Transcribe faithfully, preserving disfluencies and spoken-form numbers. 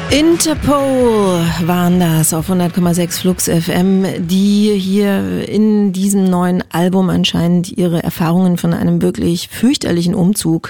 Interpol waren das auf hundert Komma sechs Flux F M, die hier in diesem neuen Album anscheinend ihre Erfahrungen von einem wirklich fürchterlichen Umzug